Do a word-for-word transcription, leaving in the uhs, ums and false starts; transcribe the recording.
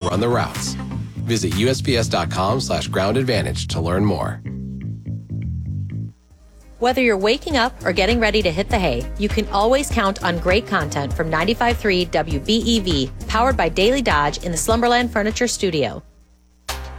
run the routes. Visit U S P S dot com slash ground advantage to learn more. Whether you're waking up or getting ready to hit the hay, you can always count on great content from ninety-five point three W B E V, powered by Daily Dodge in the Slumberland Furniture Studio.